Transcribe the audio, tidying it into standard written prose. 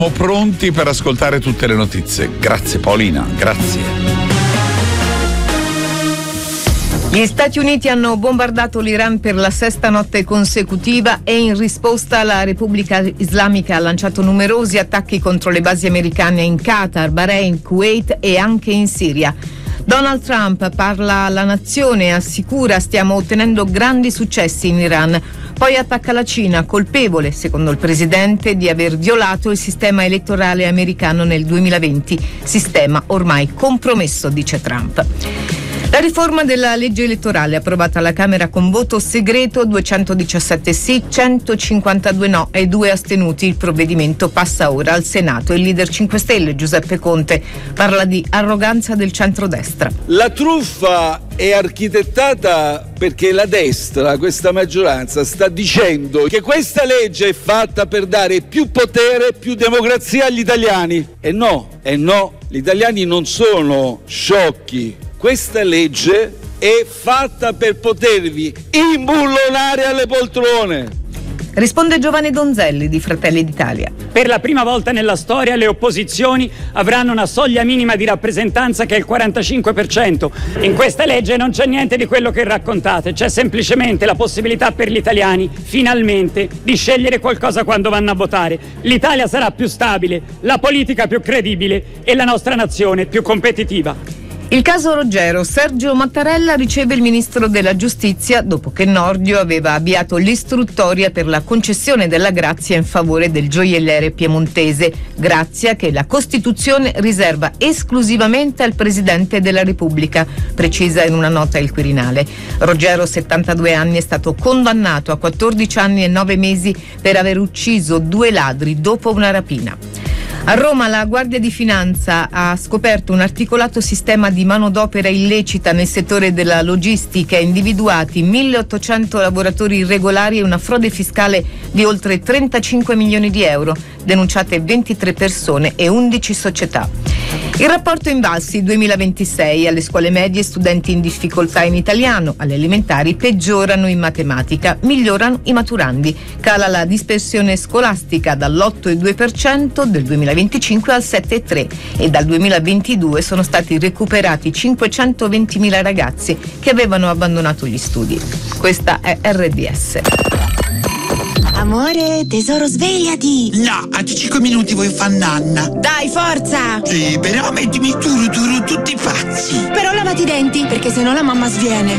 Pronti per ascoltare tutte le notizie. Grazie Paolina, grazie. Gli Stati Uniti hanno bombardato l'Iran per la sesta notte consecutiva e in risposta la Repubblica Islamica ha lanciato numerosi attacchi contro le basi americane in Qatar, Bahrain, Kuwait e anche in Siria. Donald Trump parla alla nazione e assicura: stiamo ottenendo grandi successi in Iran. Poi attacca la Cina, colpevole, secondo il presidente, di aver violato il sistema elettorale americano nel 2020, sistema ormai compromesso, dice Trump. La riforma della legge elettorale approvata alla Camera con voto segreto, 217 sì, 152 no e 2 astenuti. Il provvedimento passa ora al Senato. Il leader 5 Stelle Giuseppe Conte parla di arroganza del centrodestra. La truffa è architettata perché la destra, questa maggioranza, sta dicendo che questa legge è fatta per dare più potere, più democrazia agli italiani. E no, gli italiani non sono sciocchi. Questa legge è fatta per potervi imbullonare alle poltrone. Risponde Giovanni Donzelli di Fratelli d'Italia. Per la prima volta nella storia le opposizioni avranno una soglia minima di rappresentanza che è il 45%. In questa legge non c'è niente di quello che raccontate, c'è semplicemente la possibilità per gli italiani, finalmente, di scegliere qualcosa quando vanno a votare. L'Italia sarà più stabile, la politica più credibile e la nostra nazione più competitiva. Il caso Roggero. Sergio Mattarella riceve il ministro della giustizia dopo che Nordio aveva avviato l'istruttoria per la concessione della grazia in favore del gioielliere piemontese, grazia che la Costituzione riserva esclusivamente al Presidente della Repubblica, precisa in una nota il Quirinale. Roggero, 72 anni, è stato condannato a 14 anni e 9 mesi per aver ucciso 2 ladri dopo una rapina. A Roma la Guardia di Finanza ha scoperto un articolato sistema di manodopera illecita nel settore della logistica, individuati 1.800 lavoratori irregolari e una frode fiscale di oltre 35 milioni di euro, denunciate 23 persone e 11 società. Il rapporto Invalsi 2026: alle scuole medie studenti in difficoltà in italiano, alle elementari peggiorano in matematica, migliorano i maturandi. Cala la dispersione scolastica dall'8,2% del 2025 al 7,3% e dal 2022 sono stati recuperati 520.000 ragazzi che avevano abbandonato gli studi. Questa è RDS. Amore, tesoro, svegliati! No, a 5 minuti vuoi far nanna. Dai, forza! Sì, però mettimi tutti pazzi. Però lavati i denti, perché sennò la mamma sviene.